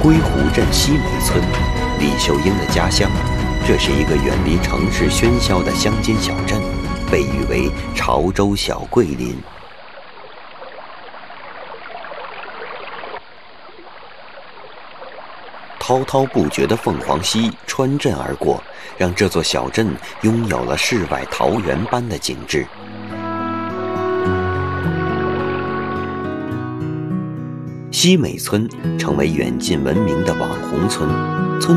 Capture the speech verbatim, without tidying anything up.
归湖镇西梅村，李秀英的家乡。这是一个远离城市喧嚣的乡间小镇，被誉为潮州小桂林。滔滔不绝的凤凰溪穿镇而过，让这座小镇拥有了世外桃源般的景致。西梅村成为远近闻名的网红村。